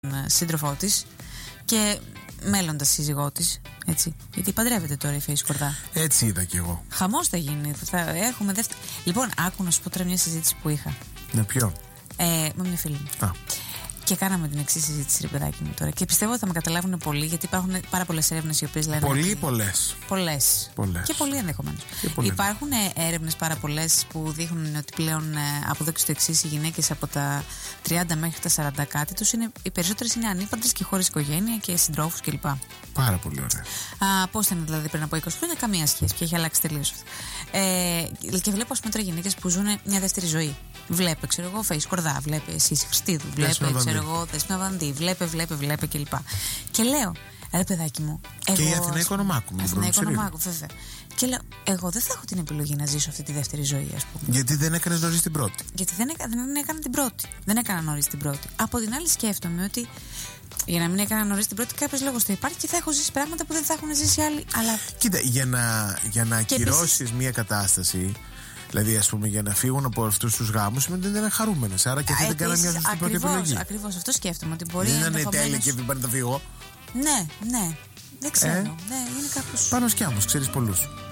σύντροφό της και μέλλοντα σύζυγό της. Έτσι. Γιατί παντρεύεται τώρα η Φέη Σκορδά. Έτσι είδα κι εγώ. Χαμός θα γίνει. Θα έχουμε δεύτερη. Λοιπόν, άκου να σου πω τώρα μια συζήτηση που είχα. Με ποιον? Με μια φίλη μου. Και κάναμε την εξής συζήτηση, ρε παιδάκι μου τώρα. Και πιστεύω ότι θα με καταλάβουν πολλοί, γιατί υπάρχουν πάρα πολλές έρευνες οι οποίες λένε. Πολλές. Και πολλοί ενδεχομένως. Υπάρχουν έρευνες πάρα πολλές που δείχνουν ότι πλέον από εδώ και στο εξής οι γυναίκες από τα 30 μέχρι τα 40 κάτι τους οι περισσότερες είναι ανήπαντρες και χωρίς οικογένεια και συντρόφους κλπ. Πάρα πολύ ωραία. Πώς ήταν δηλαδή πριν από 20 χρόνια, καμία σχέση και έχει αλλάξει τελείως αυτό. Και βλέπω, ας πούμε, τώρα γυναίκες που ζουν μια δεύτερη ζωή. Βλέπε, ξέρω εγώ, Φέη Σκορδά, βλέπε εσείς Χριστίδου, βλέπε, ξέρω εγώ, Δέσποινα Βανδύ, βλέπε κλπ. Και λέω, ρε παιδάκι μου. Και η Αθηνά Οικονομάκου. Αθηνά Οικονομάκου, βέβαια. Και λέω, εγώ δεν θα έχω την επιλογή να ζήσω αυτή τη δεύτερη ζωή, ας πούμε. Γιατί δεν έκανε νωρίς την πρώτη. Γιατί δεν έκανα την πρώτη. Δεν έκανα νωρίς την πρώτη. Από την άλλη, σκέφτομαι ότι για να μην έκανα νωρίς την πρώτη, κάποιος λόγος θα υπάρχει και θα έχω ζήσει πράγματα που δεν θα έχουν ζήσει άλλοι. Αλλά... Κοίτα, για να ακυρώσεις μια κατάσταση. Δηλαδή, ας πούμε, για να φύγουν από αυτούς τους γάμους σημαίνει ότι δεν είναι χαρούμενες. Άρα και αυτοί δεν κάνανε μια σωστή πρώτη επιλογή. Ακριβώς, αυτό σκέφτομαι. Ότι μπορεί δεν είναι τέλεια και δεν πάνε να φύγω. Ναι. Δεν ξέρω. Ναι, είναι κάπως. Πάνω σκιάμος, ξέρεις πολλούς.